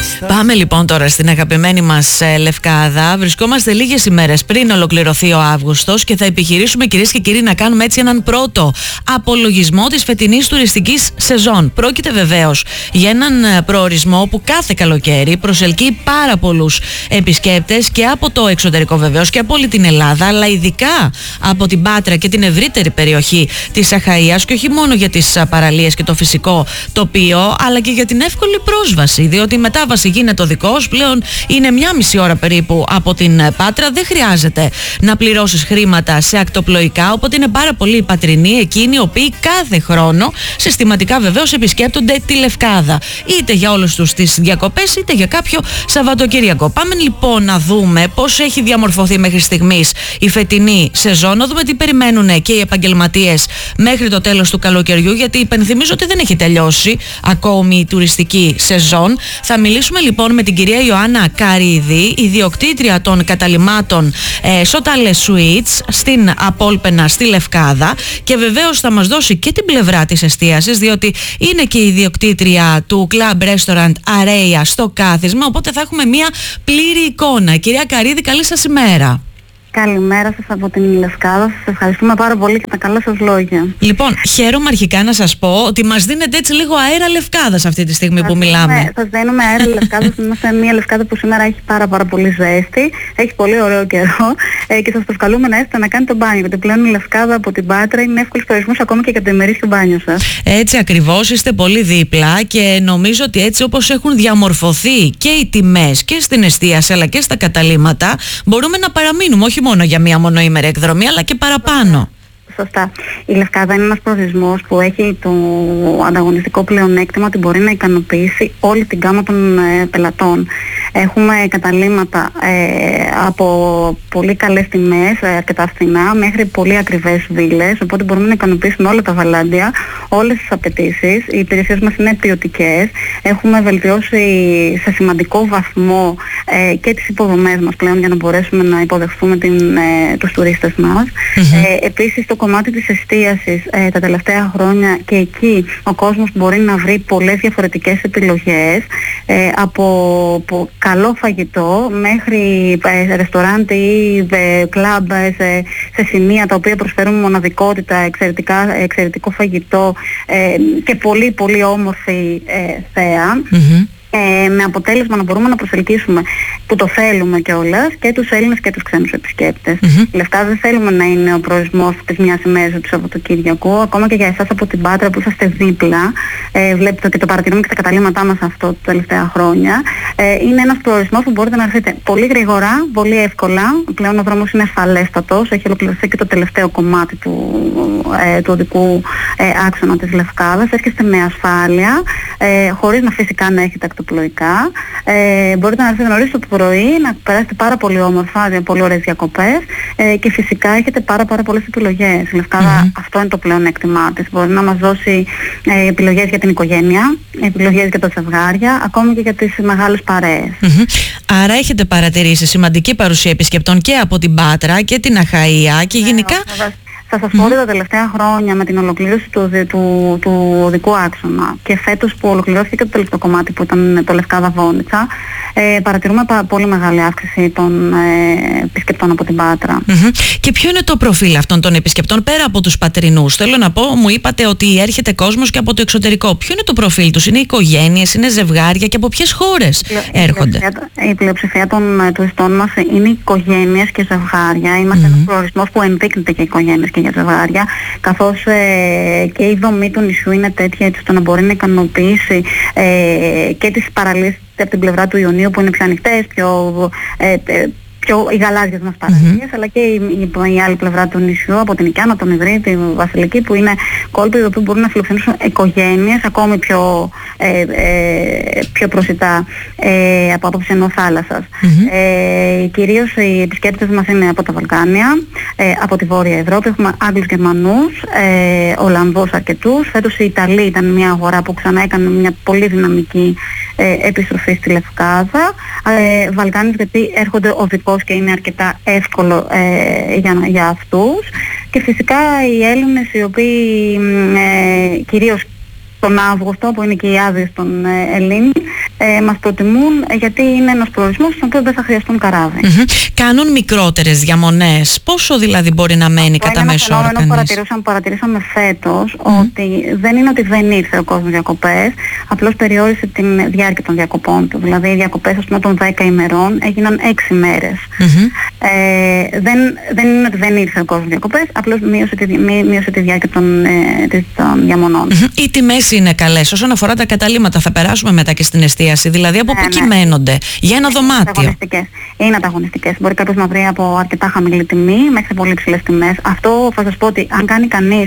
Πάμε λοιπόν τώρα στην αγαπημένη μας Λευκάδα. Βρισκόμαστε λίγες ημέρες πριν ολοκληρωθεί ο Αύγουστος και θα επιχειρήσουμε, κυρίες και κύριοι, να κάνουμε έτσι έναν πρώτο απολογισμό της φετινής τουριστικής σεζόν. Πρόκειται βεβαίως για έναν προορισμό που κάθε καλοκαίρι προσελκύει πάρα πολλούς επισκέπτες και από το εξωτερικό βεβαίως και από όλη την Ελλάδα, αλλά ειδικά από την Πάτρα και την ευρύτερη περιοχή της Αχαΐας, και όχι μόνο για τις παραλίες και το φυσικό τοπίο, αλλά και για την εύκολη πρόσβαση, διότι η μετάβαση γίνεται οδικός. Πλέον είναι 1,5 ώρα περίπου από την Πάτρα, δεν χρειάζεται να πληρώσεις χρήματα σε ακτοπλοϊκά, οπότε είναι πάρα πολλοί οι πατρινοί εκείνοι οι οποίοι κάθε χρόνο συστηματικά βεβαίως επισκέπτονται τη Λευκάδα, είτε για όλους τους τις διακοπές είτε για κάποιο Σαββατοκύριακο. Πάμε λοιπόν να δούμε πώς έχει διαμορφωθεί μέχρι στιγμής η φετινή σεζόν, να δούμε τι περιμένουν και οι επαγγελματίες μέχρι το τέλος του καλοκαιριού, γιατί υπενθυμίζω ότι δεν έχει τελειώσει ακόμη η τουριστική σεζόν. Θα μιλήσουμε λοιπόν με την κυρία Ιωάννα Καρίδη, ιδιοκτήτρια των καταλυμάτων Sotale Suites στην Απόλπαινα στη Λευκάδα, και βεβαίως θα μας δώσει και την πλευρά της εστίασης, διότι είναι και η ιδιοκτήτρια του Club Restaurant Area στο Κάθισμα, οπότε θα έχουμε μια πλήρη εικόνα. Κυρία Καρίδη, καλή σας ημέρα. Καλημέρα σας από την Λευκάδα. Σας ευχαριστούμε πάρα πολύ για τα καλά σας λόγια. Λοιπόν, χαίρομαι αρχικά να σας πω ότι μας δίνετε έτσι λίγο αέρα Λευκάδας αυτή τη στιγμή που μιλάμε. Σας δίνουμε αέρα Λευκάδας. Είμαστε μια Λευκάδα που σήμερα έχει πάρα πολύ ζέστη. Έχει πολύ ωραίο καιρό και σας προσκαλούμε να έρθετε να κάνετε μπάνιο. Γιατί πλέον η Λευκάδα από την Πάτρα είναι εύκολος προορισμός ακόμη και για το ημερήσιο μπάνιο σας. Έτσι ακριβώς, είστε πολύ δίπλα και νομίζω ότι έτσι όπως έχουν διαμορφωθεί και οι τιμές και στην εστίαση αλλά και στα καταλύματα, μπορούμε να παραμείνουμε όχι μόνο για μία μονοήμερη εκδρομή, αλλά και παραπάνω. Σωστά. Η Λευκάδα είναι ένας προορισμός που έχει το ανταγωνιστικό πλεονέκτημα ότι μπορεί να ικανοποιήσει όλη την γάμα των πελατών. Έχουμε καταλύματα από πολύ καλές τιμές, αρκετά φθηνά, μέχρι πολύ ακριβές βίλες, οπότε μπορούμε να ικανοποιήσουμε όλα τα βαλάντια, όλες τις απαιτήσεις. Οι υπηρεσίες μας είναι ποιοτικές. Έχουμε βελτιώσει σε σημαντικό βαθμό και τις υποδομές μας πλέον για να μπορέσουμε να υποδεχθούμε τους τουρίστες μας. Επίσης, το κομμάτι της εστίασης τα τελευταία χρόνια, και εκεί ο κόσμος μπορεί να βρει πολλές διαφορετικές επιλογές, από καλό φαγητό μέχρι ρεστοράντ ή κλαμπ σε σημεία τα οποία προσφέρουν μοναδικότητα, εξαιρετικό φαγητό και πολύ όμορφη θέα. Με αποτέλεσμα να μπορούμε να προσελκύσουμε, που το θέλουμε κιόλας, και τους Έλληνες και τους ξένους επισκέπτες. Η Λευκάδα δεν θέλουμε να είναι ο προορισμός της μιας ημέρας του Σαββατοκύριακου, ακόμα και για εσάς από την Πάτρα που είσαστε δίπλα. Βλέπετε ότι το παρατηρούμε και στα καταλύματά μας αυτό τα τελευταία χρόνια. Είναι ένας προορισμός που μπορείτε να έρθετε πολύ γρήγορα, πολύ εύκολα. Πλέον ο δρόμος είναι ασφαλέστατος, έχει ολοκληρωθεί και το τελευταίο κομμάτι του οδικού άξονα της Λευκάδας. Έρχεστε με ασφάλεια, χωρίς να φυσικά να έχετε ακτοπλοϊκά. Μπορείτε να έρθετε νωρίς το πρωί, να περάσετε πάρα πολύ όμορφα, πολύ ωραίες διακοπές, και φυσικά έχετε πάρα πολλές επιλογές. Η Λευκάδα αυτό είναι το πλεονέκτημά της. Μπορεί να μας δώσει επιλογές για την οικογένεια, επιλογές για τα ζευγάρια, ακόμη και για τις μεγάλες παρέες. Άρα έχετε παρατηρήσει σημαντική παρουσία επισκεπτών και από την Πάτρα και την Αχαΐα και γενικά... Θα σας πω ότι τα τελευταία χρόνια με την ολοκλήρωση του οδικού άξονα και φέτος που ολοκληρώθηκε και το τελευταίο κομμάτι που ήταν το Λευκάδα-Βόνιτσα, παρατηρούμε πολύ μεγάλη αύξηση των επισκεπτών από την Πάτρα. Και ποιο είναι το προφίλ αυτών των επισκεπτών πέρα από τους πατρινούς? Θέλω να πω, μου είπατε ότι έρχεται κόσμος και από το εξωτερικό. Ποιο είναι το προφίλ τους? Είναι οικογένειες, είναι ζευγάρια, και από ποιες χώρες έρχονται? Η πλειοψηφία των τουριστών μας είναι οικογένειες και ζευγάρια. Είμαστε ένας προορισμός που ενδείκνυται και οικογένειες και για ζευγάρια, καθώς και η δομή του νησιού είναι τέτοια έτσι ώστε να μπορεί να ικανοποιήσει και τις παραλίες από την πλευρά του Ιωνίου που είναι πιο ανοιχτές, οι γαλάζιες μας παραλίες, αλλά και η άλλη πλευρά του νησιού, από την Οικιάνα, τον Ιδρύ, τη Βασιλική, που είναι κόλποι οι οποίοι μπορούν να φιλοξενήσουν οικογένειες ακόμη πιο προσιτά από άποψη ενός θάλασσας. Κυρίως οι επισκέπτες μας είναι από τα Βαλκάνια, από τη Βόρεια Ευρώπη. Έχουμε Άγγλους, Γερμανούς, Ολλανδούς αρκετούς. Φέτος η Ιταλία ήταν μια αγορά που ξανά έκανε μια πολύ δυναμική επιστροφή στη Λευκάδα. Βαλκάνες γιατί έρχονται οδικώς και είναι αρκετά εύκολο για αυτούς. Και φυσικά οι Έλληνες οι οποίοι κυρίως τον Αύγουστο, που είναι και οι άδειες των Ελλήνων, μας προτιμούν γιατί είναι ένας προορισμός στον οποίο δεν θα χρειαστούν καράβι. Κάνουν μικρότερες διαμονές. Πόσο δηλαδή μπορεί να μένει κατά μέσο όρο κανείς? Παρατηρήσαμε φέτος ότι δεν είναι ότι δεν ήρθε ο κόσμος διακοπές, απλώς περιόρισε τη διάρκεια των διακοπών του. Δηλαδή οι διακοπές, ας πούμε, των 10 ημερών έγιναν 6 μέρες. Δεν είναι ότι δεν ήρθε ο κόσμος διακοπές, απλώς μείωσε τη διάρκεια των διαμονών. Οι τιμές είναι καλές. Όσον αφορά τα καταλύματα, θα περάσουμε μετά και στην εστίαση. Δηλαδή από πού κυμαίνονται για ένα δωμάτιο? Είναι ανταγωνιστικές. Μπορεί κάποιος να βρει από αρκετά χαμηλή τιμή μέχρι πολύ υψηλές τιμές. Αυτό θα σας πω ότι αν κάνει κανείς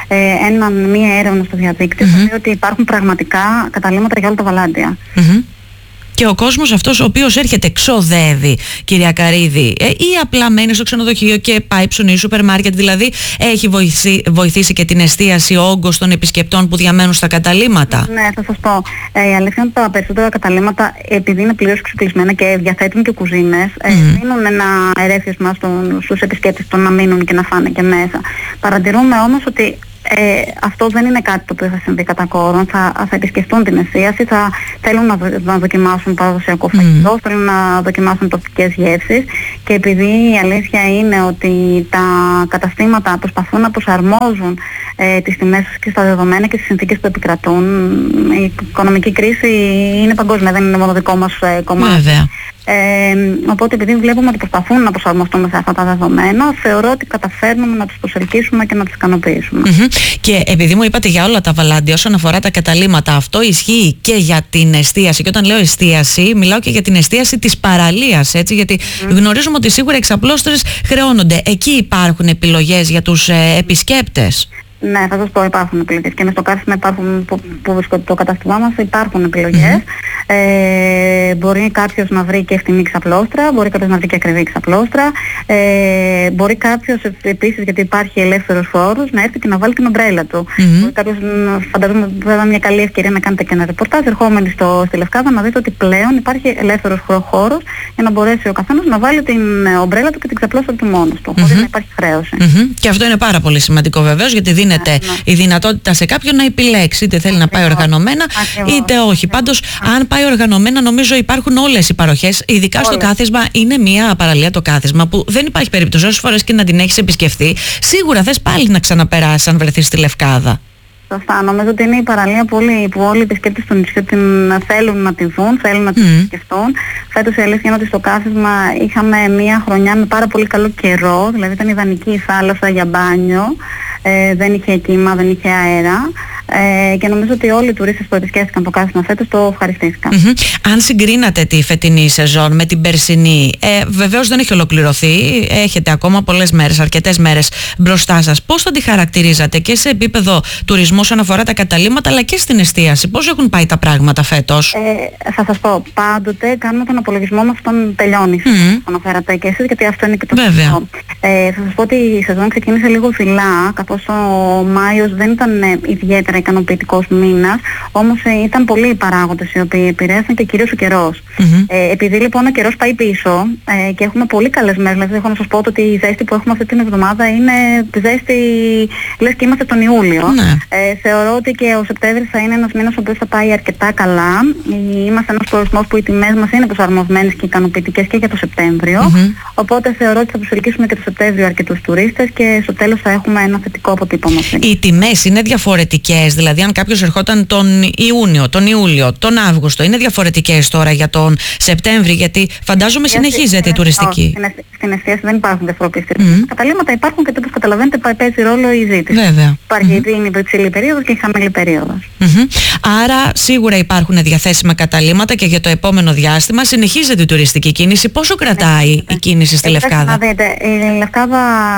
μία έρευνα στο διαδίκτυο, θα δει ότι υπάρχουν πραγματικά καταλύματα για όλα τα βαλάντια. Και ο κόσμος αυτός ο οποίος έρχεται ξοδεύει, κυρία Καρύδη, ή απλά μένει στο ξενοδοχείο και πάει ψωνί σούπερ μάρκετ? Δηλαδή έχει βοηθήσει και την εστίαση ο όγκος των επισκεπτών που διαμένουν στα καταλύματα? Ναι, θα σας πω. Η αλήθεια είναι ότι τα περισσότερα καταλύματα, επειδή είναι πλήρως εξοπλισμένα και διαθέτουν και κουζίνες, δίνουν ένα ερέφισμα στους επισκέπτες το να μείνουν και να φάνε και μέσα. Παρατηρούμε όμως ότι αυτό δεν είναι κάτι το οποίο θα συμβεί κατά κόρον. Θα επισκεφτούν την εστίαση, θα θέλουν να δοκιμάσουν παραδοσιακό φαγητό, θέλουν να δοκιμάσουν τοπικές γεύσεις, και επειδή η αλήθεια είναι ότι τα καταστήματα προσπαθούν να προσαρμόζουν τις τιμές και στα δεδομένα και στις συνθήκες που επικρατούν. Η οικονομική κρίση είναι παγκόσμια, δεν είναι μόνο δικό μας κομμάτι. Οπότε επειδή βλέπουμε ότι προσπαθούν να προσαρμοστούν σε αυτά τα δεδομένα, θεωρώ ότι καταφέρνουμε να τους προσελκύσουμε και να τους ικανοποιήσουμε. Και επειδή μου είπατε για όλα τα βαλάντια, όσον αφορά τα καταλύματα, αυτό ισχύει και για την εστίαση? Και όταν λέω εστίαση, μιλάω και για την εστίαση της παραλίας, έτσι, γιατί γνωρίζουμε ότι σίγουρα εξαπλώστρες χρεώνονται. Εκεί υπάρχουν επιλογές για τους επισκέπτες? Ναι, θα σας πω, υπάρχουν επιλογές. Και μες στο κάθισμα που βρίσκονται το κατάστημά μας υπάρχουν επιλογές. Μπορεί κάποιος να βρει και φτηνή ξαπλώστρα, μπορεί κάποιος να βρει και ακριβή ξαπλώστρα. Μπορεί κάποιος επίσης, γιατί υπάρχει ελεύθερος χώρος, να έρθει και να βάλει την ομπρέλα του. Μπορεί κάποιος, φαντάζομαι βέβαια μια καλή ευκαιρία να κάνετε και ένα ρεπορτάζ ερχόμενοι στη Λευκάδα, να δείτε ότι πλέον υπάρχει ελεύθερος χώρος για να μπορέσει ο καθένας να βάλει την ομπρέλα του και την ξαπλώστρα του μόνος του, χωρίς να υπάρχει χρέωση. Και αυτό είναι πάρα πολύ σημαντικό βεβαίως, γιατί δίνεται η δυνατότητα σε κάποιον να επιλέξει, είτε θέλει να πάει οργανωμένα είτε όχι. Πάντως, αν πάει οργανωμένα, νομίζω υπάρχουν όλες οι παροχές. Ειδικά στο κάθισμα, είναι μια παραλία το κάθισμα που δεν υπάρχει περίπτωση, όσες φορές και να την έχεις επισκεφθεί, σίγουρα θες πάλι να ξαναπεράσεις αν βρεθείς στη Λευκάδα. Σωστά. Νομίζω ότι είναι η παραλία που όλοι οι επισκέπτες του νησιού την θέλουν να τη δουν, θέλουν να την επισκεφτούν. Φέτος η αλήθεια είναι ότι στο κάθισμα είχαμε μια χρονιά με πάρα πολύ καλό καιρό, δηλαδή ήταν ιδανική η θάλασσα για μπάνιο, δεν είχε κύμα, δεν είχε αέρα. Και νομίζω ότι όλοι οι τουρίστες που επισκέφθηκαν το κάθισμα φέτος το ευχαριστήθηκαν. Αν συγκρίνατε τη φετινή σεζόν με την περσινή, βεβαίως δεν έχει ολοκληρωθεί, έχετε ακόμα πολλές μέρες, αρκετές μέρες μπροστά σας. Πώς θα τη χαρακτηρίζατε και σε επίπεδο τουρισμού όσον αφορά τα καταλύματα, αλλά και στην εστίαση? Πώς έχουν πάει τα πράγματα φέτος? Θα σας πω, πάντοτε κάνουμε τον απολογισμό μας όταν τελειώνει, που αναφέρατε και εσείς, γιατί αυτό είναι και το σημαντικό. Θα σας πω ότι η σεζόν ξεκίνησε λίγο δειλά, καθώς ο Μάιος δεν ήταν ιδιαίτερα ικανοποιητικός μήνας, όμως ήταν πολλοί οι παράγοντες οι οποίοι επηρέασαν, και κυρίως ο καιρός. Επειδή λοιπόν ο καιρός πάει πίσω και έχουμε πολύ καλές μέρες, δηλαδή έχω να σας πω ότι η ζέστη που έχουμε αυτή την εβδομάδα είναι ζέστη, λες και είμαστε τον Ιούλιο. Θεωρώ ότι και ο Σεπτέμβρης θα είναι ένας μήνας ο οποίος θα πάει αρκετά καλά. Είμαστε ένας προορισμός που οι τιμές μας είναι προσαρμοσμένες και ικανοποιητικές και για το Σεπτέμβριο. Οπότε θεωρώ ότι θα προσελκύσουμε και το Σεπτέμβριο αρκετούς τουρίστες και στο τέλος θα έχουμε ένα θετικό αποτύπωμα. Οι τιμές είναι διαφορετικές? Δηλαδή αν κάποιος ερχόταν τον Ιούνιο, τον Ιούλιο, τον Αύγουστο, είναι διαφορετικές τώρα για τον Σεπτέμβρη? Γιατί φαντάζομαι συνεχίζεται η τουριστική. Στην εστίαση δεν υπάρχουν διαφοροποιήσεις. Καταλύματα υπάρχουν και όπως καταλαβαίνετε παίζει ρόλο η ζήτηση. Υπάρχει η υψηλή περίοδος και η χαμηλή περίοδος. Άρα σίγουρα υπάρχουν διαθέσιμα καταλύματα και για το επόμενο διάστημα. Συνεχίζεται η τουριστική κίνηση. Πόσο κρατάει η κίνηση στη Λευκάδα? Να δείτε, η Λευκάδα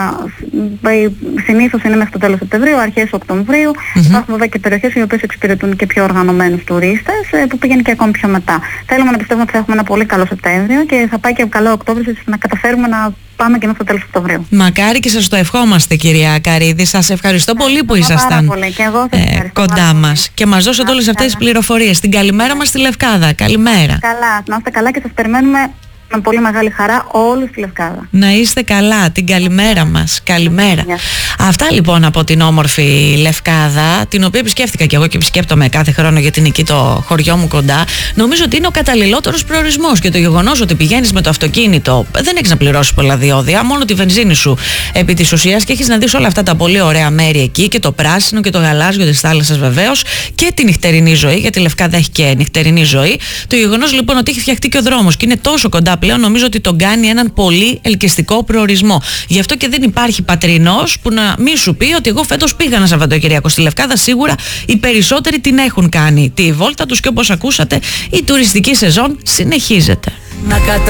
συνήθως είναι μέχρι το τέλος Σεπτεμβρίου, αρχές Οκτωβρίου. Υπάρχουν βέβαια και περιοχές οι οποίες εξυπηρετούν και πιο οργανωμένους τουρίστες, που πηγαίνει και ακόμη πιο μετά. Θέλουμε να πιστεύουμε ότι θα έχουμε ένα πολύ καλό Σεπτέμβριο και θα πάει και καλό Οκτώβριο, ώστε να καταφέρουμε να πάμε και μέχρι το τέλος Οκτωβρίου. Μακάρι και σας το ευχόμαστε, κυρία Καρύδη. Σας ευχαριστώ πολύ που ήσασταν κοντά μας και μας δώσατε όλες αυτές τις πληροφορίες. Την καλημέρα μας στη Λευκάδα. Καλημέρα. Καλά, να είστε καλά και σας περιμένουμε Με πολύ μεγάλη χαρά όλους στη Λευκάδα. Να είστε καλά, την καλημέρα μας. Καλημέρα. Αυτά λοιπόν από την όμορφη Λευκάδα, την οποία επισκέφτηκα και εγώ και επισκέπτομαι κάθε χρόνο γιατί είναι εκεί το χωριό μου κοντά. Νομίζω ότι είναι ο καταλληλότερος προορισμός και το γεγονός ότι πηγαίνεις με το αυτοκίνητο, δεν έχεις να πληρώσεις πολλά διόδια, μόνο τη βενζίνη σου επί της ουσίας και έχεις να δεις όλα αυτά τα πολύ ωραία μέρη εκεί και το πράσινο και το γαλάζιο της θάλασσας βεβαίως και τη νυχτερινή ζωή, γιατί η Λευκάδα έχει και νυχτερινή ζωή. Το γεγονός λοιπόν ότι έχει φτιαχτεί και ο δρόμος και είναι τόσο κοντά πλέον, νομίζω ότι τον κάνει έναν πολύ ελκυστικό προορισμό. Γι' αυτό και δεν υπάρχει πατρινός που να μη σου πει ότι εγώ φέτος πήγα ένα Σαββατοκυριακό στη Λευκάδα. Σίγουρα οι περισσότεροι την έχουν κάνει τη βόλτα τους και όπως ακούσατε η τουριστική σεζόν συνεχίζεται.